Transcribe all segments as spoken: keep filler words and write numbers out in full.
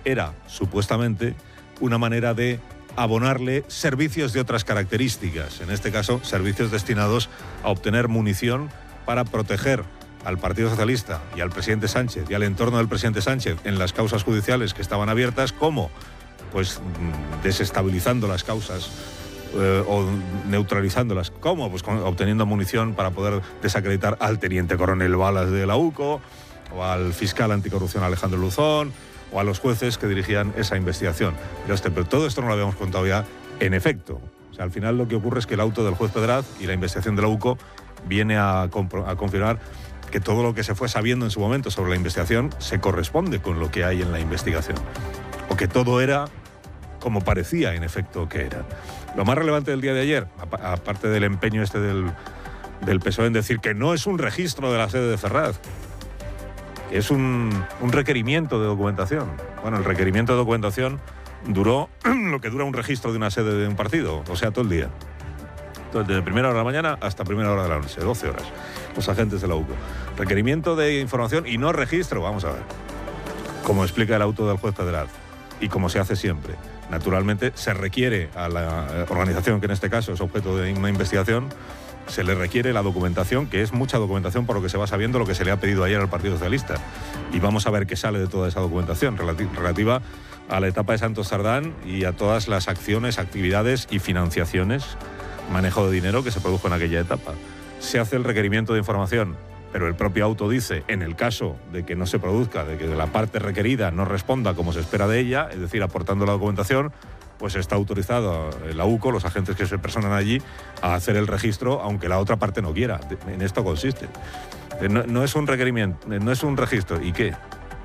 era, supuestamente, una manera de abonarle servicios de otras características, en este caso, servicios destinados a obtener munición para proteger al Partido Socialista y al presidente Sánchez y al entorno del presidente Sánchez en las causas judiciales que estaban abiertas, como pues desestabilizando las causas eh, o neutralizándolas, como pues obteniendo munición para poder desacreditar al teniente coronel Balas de la UCO o al fiscal anticorrupción Alejandro Luzón o a los jueces que dirigían esa investigación. Pero, este, pero todo esto no lo habíamos contado ya en efecto. O sea, al final lo que ocurre es que el auto del juez Pedraz y la investigación de la UCO viene a, a confirmar que todo lo que se fue sabiendo en su momento sobre la investigación se corresponde con lo que hay en la investigación. O que todo era como parecía en efecto que era. Lo más relevante del día de ayer, aparte del empeño este del, del P S O E en decir que no es un registro de la sede de Ferraz, que es un, un requerimiento de documentación. Bueno, el requerimiento de documentación duró lo que dura un registro de una sede de un partido, o sea, todo el día. Entonces, desde primera hora de la mañana hasta primera hora de la noche, doce horas, los agentes de la UCO. Requerimiento de información y no registro, vamos a ver. Como explica el auto del juez Pedraz, y como se hace siempre. Naturalmente, se requiere a la organización, que en este caso es objeto de una investigación, se le requiere la documentación, que es mucha documentación por lo que se va sabiendo, lo que se le ha pedido ayer al Partido Socialista. Y vamos a ver qué sale de toda esa documentación relativa a la etapa de Santos Cerdán y a todas las acciones, actividades y financiaciones, manejo de dinero que se produjo en aquella etapa. Se hace el requerimiento de información, pero el propio auto dice, en el caso de que no se produzca, de que la parte requerida no responda como se espera de ella, es decir, aportando la documentación, pues está autorizado la UCO, los agentes que se personan allí, a hacer el registro, aunque la otra parte no quiera. En esto consiste. No, no es un requerimiento, no es un registro. ¿Y qué?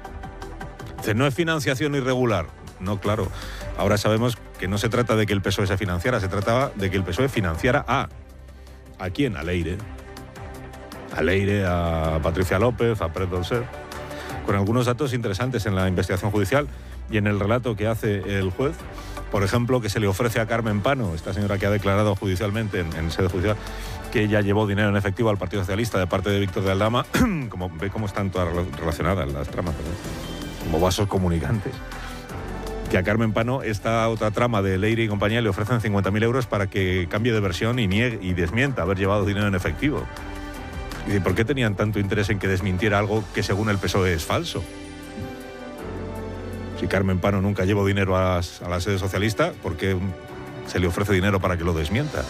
¿No es financiación irregular? No, claro. Ahora sabemos que no se trata de que el P S O E se financiara, se trataba de que el P S O E financiara a... ¿A quién? A Leire. A Leire, a Patricia López, a Pérez Dolcer, con algunos datos interesantes en la investigación judicial y en el relato que hace el juez. Por ejemplo, que se le ofrece a Carmen Pano, esta señora que ha declarado judicialmente en, en sede judicial, que ella llevó dinero en efectivo al Partido Socialista de parte de Víctor de Aldama, como ve cómo están todas relacionadas las tramas, ¿verdad? Como vasos comunicantes. Que a Carmen Pano esta otra trama de Leire y compañía le ofrecen cincuenta mil euros para que cambie de versión y niegue y desmienta haber llevado dinero en efectivo. ¿Y por qué tenían tanto interés en que desmintiera algo que según el P S O E es falso? Si Carmen Pano nunca llevó dinero a, a la sede socialista, ¿por qué se le ofrece dinero para que lo desmienta?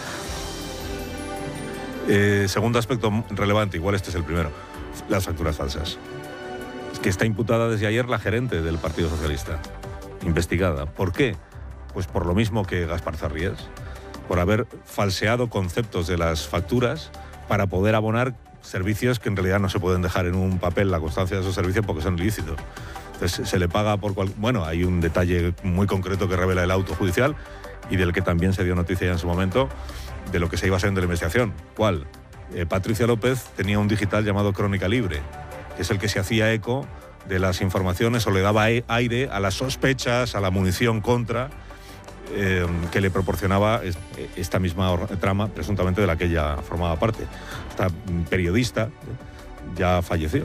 Eh, segundo aspecto relevante, igual este es el primero, las facturas falsas. Es que está imputada desde ayer la gerente del Partido Socialista, investigada. ¿Por qué? Pues por lo mismo que Gaspar Zarrías, por haber falseado conceptos de las facturas para poder abonar servicios que en realidad no se pueden dejar en un papel, la constancia de esos servicios, porque son ilícitos. Entonces se le paga por cual... Bueno, hay un detalle muy concreto que revela el auto judicial y del que también se dio noticia ya en su momento, de lo que se iba sabiendo de la investigación. ¿Cuál? Eh, Patricia López tenía un digital llamado Crónica Libre, que es el que se hacía eco de las informaciones o le daba aire a las sospechas, a la munición contra, eh, que le proporcionaba esta misma trama, presuntamente de la que ella formaba parte. Esta periodista ya falleció.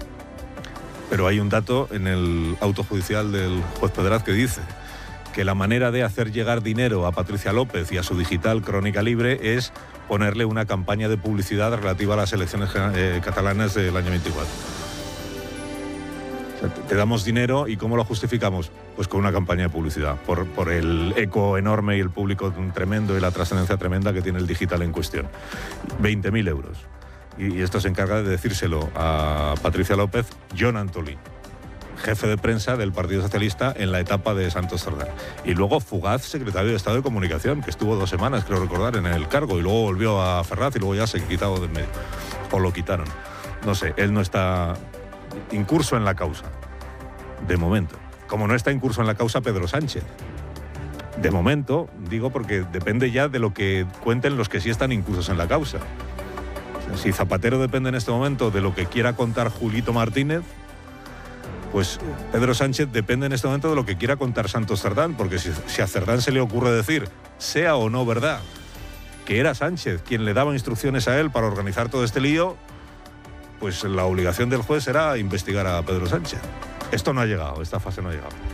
Pero hay un dato en el auto judicial del juez Pedraz que dice que la manera de hacer llegar dinero a Patricia López y a su digital Crónica Libre es ponerle una campaña de publicidad relativa a las elecciones eh, catalanas del año veinticuatro. O sea, te damos dinero y ¿cómo lo justificamos? Pues con una campaña de publicidad, por, por el eco enorme y el público tremendo y la trascendencia tremenda que tiene el digital en cuestión. veinte mil euros. Y esto se encarga de decírselo a Patricia López, John Antolín, jefe de prensa del Partido Socialista en la etapa de Santos Cerdán. Y luego fugaz secretario de Estado de Comunicación, que estuvo dos semanas, creo recordar, en el cargo, y luego volvió a Ferraz y luego ya se quitó de en medio. O lo quitaron. No sé, él no está incurso en la causa, de momento. Como no está incurso en la causa Pedro Sánchez. De momento, digo porque depende ya de lo que cuenten los que sí están incursos en la causa. Si Zapatero depende en este momento de lo que quiera contar Julito Martínez, pues Pedro Sánchez depende en este momento de lo que quiera contar Santos Cerdán, porque si, si a Cerdán se le ocurre decir, sea o no verdad, que era Sánchez quien le daba instrucciones a él para organizar todo este lío, pues la obligación del juez era investigar a Pedro Sánchez. Esto no ha llegado, esta fase no ha llegado.